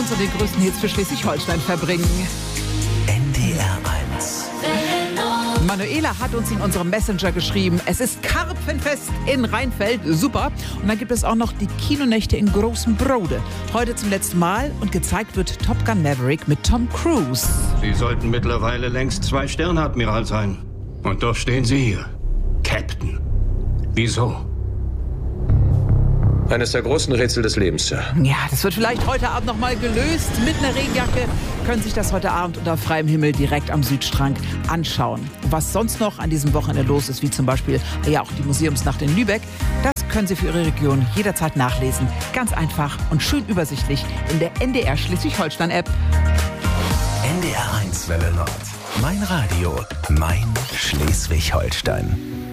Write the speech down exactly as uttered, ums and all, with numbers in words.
uns und den größten Hits für Schleswig-Holstein verbringen. N D R eins. Manuela hat uns in unserem Messenger geschrieben, es ist Karpfenfest in Rheinfeld, super. Und dann gibt es auch noch die Kinonächte in Großen Brode. Heute zum letzten Mal und gezeigt wird Top Gun Maverick mit Tom Cruise. Sie sollten mittlerweile längst zwei Sterne Admiral sein. Und doch stehen Sie hier. Captain. Wieso? Eines der großen Rätsel des Lebens, Sir. Ja, das wird vielleicht heute Abend noch mal gelöst. Mit einer Regenjacke können sich das heute Abend unter freiem Himmel direkt am Südstrand anschauen. Was sonst noch an diesem Wochenende los ist, wie zum Beispiel ja auch die Museumsnacht in Lübeck, das können Sie für Ihre Region jederzeit nachlesen. Ganz einfach und schön übersichtlich in der N D R Schleswig-Holstein-App. N D R eins Welle Nord. Mein Radio, mein Schleswig-Holstein.